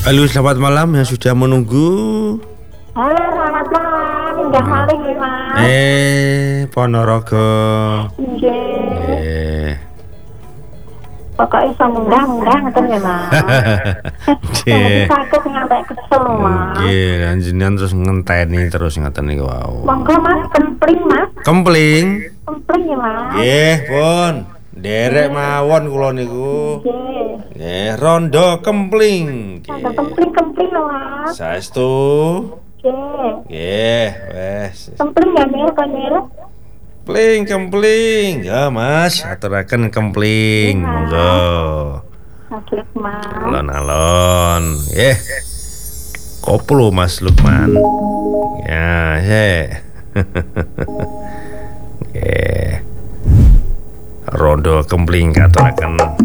Halo, selamat malam yang sudah menunggu. Halo, selamat malam. Indah malih ya, Mas. Ponorogo. Nggih. Pokoknya iso munggah-munggah ngoten ya, Mas. Nggih. Sakit ngantek kesel, Mas. Nggih, jenengan terus ngenteni terus ngaten niku wau. Monggo, Mas, kempling, Mas. Kempling. Kempling ya, Mas. Nggih, pun. Derek mawon kula niku. Nggih. Nggih, rondo kempling. Ada kempling lho, Mas. Saestu. Nggih. Nggih, wes. Kempling ya, Mir, Mir. Kempling. Ya, Mas, aturaken kempling. Monggo. Sakit, Mas. Alon-alon. Koplo Mas Lukman. Ya, rondo kempling katuraken